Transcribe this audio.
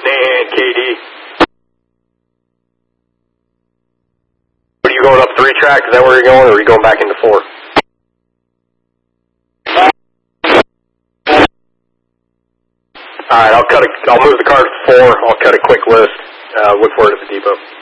and KD. Are you going up 3 track? Is that where you're going, or are you going back into 4? Alright, I'll move the car to 4. I'll cut a quick list. Look for it at the depot.